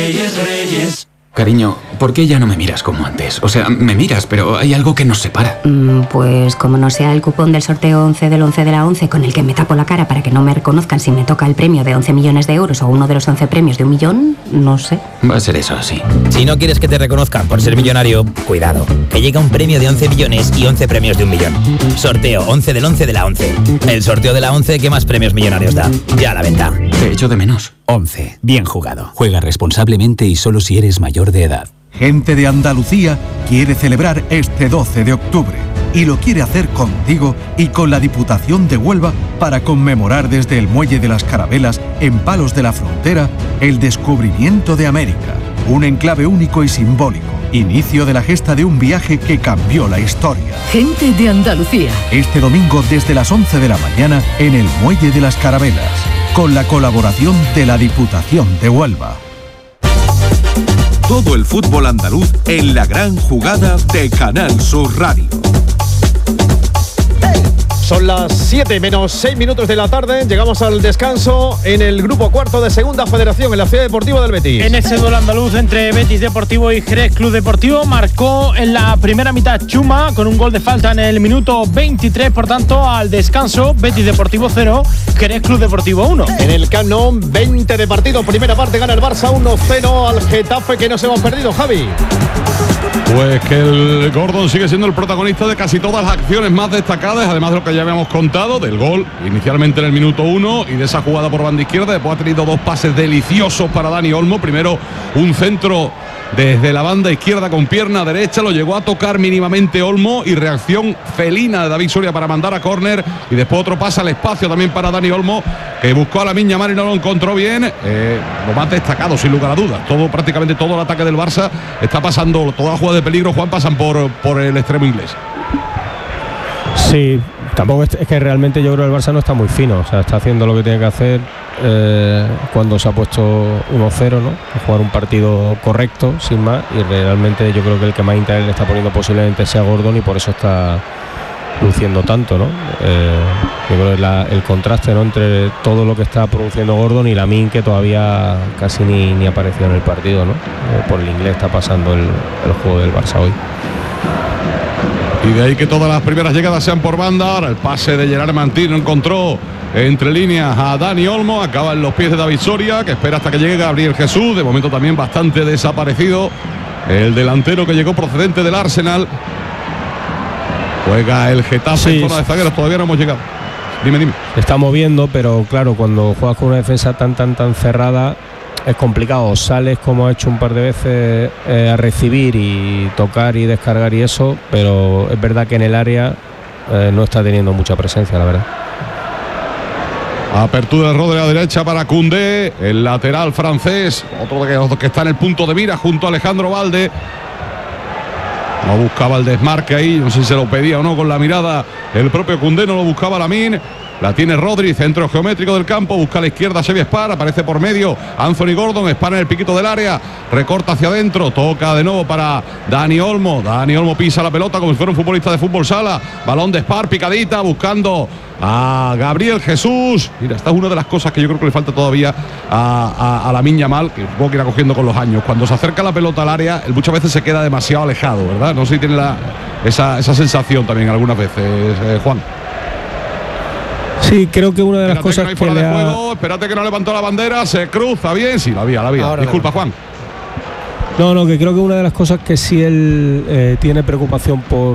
Reyes, Reyes. Cariño, ¿por qué ya no me miras como antes? O sea, me miras, pero hay algo que nos separa. Pues como no sea el cupón del sorteo 11 del 11 de la 11 con el que me tapo la cara para que no me reconozcan si me toca el premio de 11 millones de euros o uno de los 11 premios de 1 millón, no sé. Va a ser eso así. Si no quieres que te reconozcan por ser millonario, cuidado, que llega un premio de 11 millones y 11 premios de 1 millón. Sorteo 11 del 11 de la 11. El sorteo de la 11 que más premios millonarios da. Ya a la venta. Te echo de menos. 11. Bien jugado. Juega responsablemente y solo si eres mayor de edad. Gente de Andalucía quiere celebrar este 12 de octubre y lo quiere hacer contigo y con la Diputación de Huelva para conmemorar desde el Muelle de las Carabelas, en Palos de la Frontera, el descubrimiento de América. Un enclave único y simbólico. Inicio de la gesta de un viaje que cambió la historia. Gente de Andalucía. Este domingo desde las 11 de la mañana en el Muelle de las Carabelas, con la colaboración de la Diputación de Huelva. Todo el fútbol andaluz en la gran jugada de Canal Sur Radio. Son las 7 menos 6 minutos de la tarde. Llegamos al descanso en el grupo cuarto de Segunda Federación en la Ciudad Deportiva del Betis. En ese duelo andaluz entre Betis Deportivo y Jerez Club Deportivo marcó en la primera mitad Chuma con un gol de falta en el minuto 23. Por tanto, al descanso, Betis Deportivo 0, Jerez Club Deportivo 1. En el Camp Nou, 20 de partido. Primera parte gana el Barça 1-0 al Getafe, que nos hemos perdido, Javi. Pues que el Gordon sigue siendo el protagonista de casi todas las acciones más destacadas, además de lo que ya habíamos contado, del gol inicialmente en el minuto 1 y de esa jugada por banda izquierda. Después ha tenido dos pases deliciosos para Dani Olmo. Primero un centro desde la banda izquierda con pierna derecha, lo llegó a tocar mínimamente Olmo y reacción felina de David Soria para mandar a córner, y después otro pase al espacio también para Dani Olmo, que buscó a Lamine Yamal y no lo encontró bien. Lo más destacado, sin lugar a dudas, prácticamente todo el ataque del Barça está pasando, todas las jugadas de peligro, Juan, pasan por el extremo inglés. Sí, tampoco es que realmente yo creo que el Barça no está muy fino, o sea, está haciendo lo que tiene que hacer cuando se ha puesto 1-0, ¿no? Jugar un partido correcto, sin más, y realmente yo creo que el que más interés le está poniendo posiblemente sea Gordon, y por eso está luciendo tanto, ¿no? Yo creo que el contraste, ¿no?, entre todo lo que está produciendo Gordon y Lamine, que todavía casi ni apareció en el partido, ¿no? Por el inglés está pasando el juego del Barça hoy. Y de ahí que todas las primeras llegadas sean por banda. Ahora el pase de Gerard Martín, no encontró entre líneas a Dani Olmo, acaba en los pies de David Soria, que espera hasta que llegue Gabriel Jesús, de momento también bastante desaparecido el delantero que llegó procedente del Arsenal. Juega el Getafe en zona de zagueros, todavía no hemos llegado. Dime. Se está moviendo, pero claro, cuando juegas con una defensa tan cerrada, es complicado. Sales, como ha hecho un par de veces, a recibir y tocar y descargar y eso, pero es verdad que en el área no está teniendo mucha presencia, la verdad. Apertura de Rodri a la derecha para Koundé, el lateral francés, otro de los que está en el punto de mira junto a Alejandro Balde. No buscaba el desmarque ahí, no sé si se lo pedía o no con la mirada el propio Koundé, no lo buscaba Lamine. La tiene Rodri, centro geométrico del campo, busca a la izquierda Xavi Spar, aparece por medio Anthony Gordon, Spar en el piquito del área, recorta hacia adentro, toca de nuevo para Dani Olmo. Dani Olmo pisa la pelota como si fuera un futbolista de fútbol sala, balón de Spar, picadita, buscando a Gabriel Jesús. Mira, esta es una de las cosas que yo creo que le falta todavía a Lamine Yamal, que supongo que irá cogiendo con los años. Cuando se acerca la pelota al área, él muchas veces se queda demasiado alejado, ¿verdad? No sé si tiene esa sensación también algunas veces, Juan. Sí, creo que una de las cosas que no hay fuera de juego, espérate que no levantó la bandera, se cruza bien, sí, la había. Ahora disculpa, Juan. No, que creo que una de las cosas que sí él tiene preocupación por